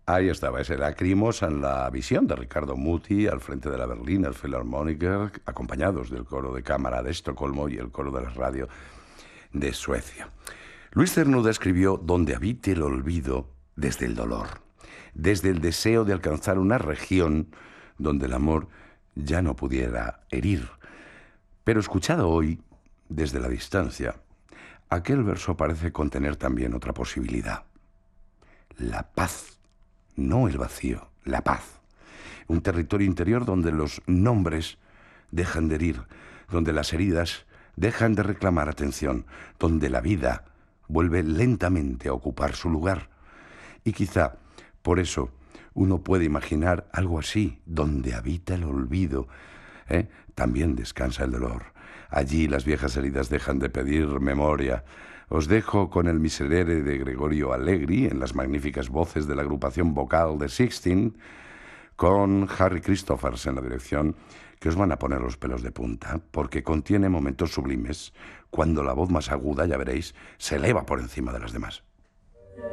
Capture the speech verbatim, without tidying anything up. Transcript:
Ahí estaba, ese Lacrimosa en la visión de Ricardo Muti al frente de la Berliner Philharmoniker, acompañados del coro de cámara de Estocolmo y el coro de la radio de Suecia. Luis Cernuda escribió Donde habite el olvido desde el dolor, desde el deseo de alcanzar una región donde el amor ya no pudiera herir. Pero escuchado hoy, desde la distancia, aquel verso parece contener también otra posibilidad. La paz. No el vacío, la paz. Un territorio interior donde los nombres dejan de herir, donde las heridas dejan de reclamar atención, donde la vida vuelve lentamente a ocupar su lugar. Y quizá por eso uno puede imaginar algo así, donde habita el olvido, ¿eh? También descansa el dolor. Allí las viejas heridas dejan de pedir memoria. Os dejo con el Miserere de Gregorio Allegri en las magníficas voces de la agrupación vocal de Sixteen, con Harry Christophers en la dirección, que os van a poner los pelos de punta, porque contiene momentos sublimes cuando la voz más aguda, ya veréis, se eleva por encima de las demás.